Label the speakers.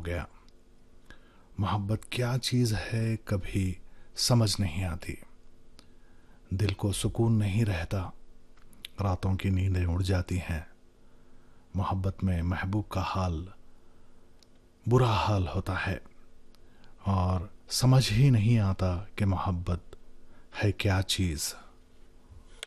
Speaker 1: गया। मोहब्बत क्या चीज़ है कभी समझ नहीं आती। दिल को सुकून नहीं रहता, रातों की नींदें उड़ जाती हैं। मोहब्बत में महबूब का हाल बुरा हाल होता है और समझ ही नहीं आता कि मोहब्बत है क्या चीज़।